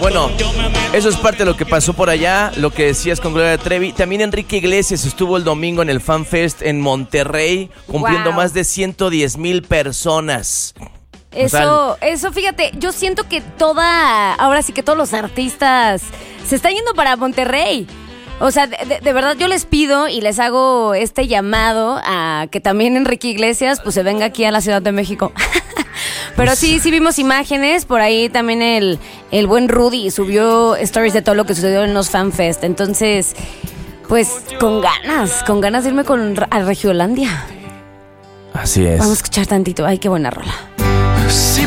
Bueno, eso es parte de lo que pasó por allá, lo que decías con Gloria Trevi. También Enrique Iglesias estuvo el domingo en el Fan Fest en Monterrey, cumpliendo más de 110,000 personas. Eso, fíjate, yo siento que ahora sí que todos los artistas se están yendo para Monterrey. O sea, de verdad yo les pido y les hago este llamado a que también Enrique Iglesias pues se venga aquí a la Ciudad de México. Pero sí vimos imágenes, por ahí también el buen Rudy subió stories de todo lo que sucedió en los Fan Fest. Entonces, pues con ganas de irme a Regiolandia. Así es. Vamos a escuchar tantito, ay, qué buena rola. Sí.